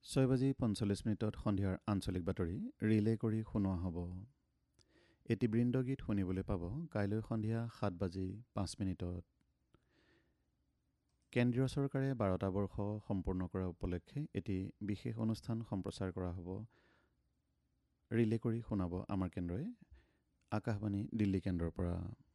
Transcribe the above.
6:45 সন্ধিয়াৰ আঞ্চলিক বাতৰি ৰিলে কৰি শুনোৱা হ'ব। এটি বৃন্দগীত শুনিবলৈ পাব কাইলৈ সন্ধিয়া 7:05। কেন্দ্ৰীয় চৰকাৰে 12টা বৰ্ষ সম্পূৰ্ণ কৰা উপলক্ষে এটি বিশেষ অনুষ্ঠান সম্প্ৰচাৰ কৰা হ'ব। ৰিলে কৰি শুনাব আমাৰ কেন্দ্ৰই আকাশবাণী দিল্লী কেন্দ্ৰৰ পৰা।